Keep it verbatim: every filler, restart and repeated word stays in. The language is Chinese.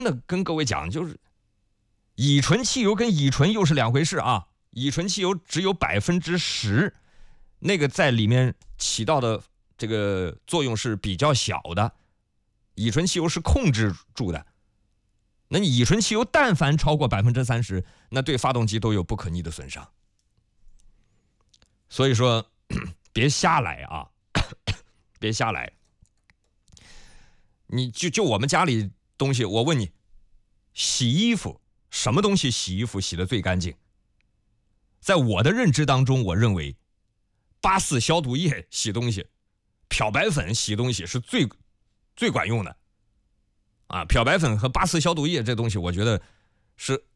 的跟各位讲，就是乙醇汽油跟乙醇又是两回事啊。乙醇汽油只有百分之十，那个在里面起到的这个作用是比较小的，乙醇汽油是控制住的。那你乙醇汽油但凡超过百分之三十，那对发动机都有不可逆的损伤。所以说，别瞎来啊，别瞎来。你就就我们家里东西，我问你，洗衣服什么东西洗衣服洗得最干净？在我的认知当中，我认为八四消毒液洗东西，漂白粉洗东西是最最管用的。啊，漂白粉和八四消毒液这东西，我觉得是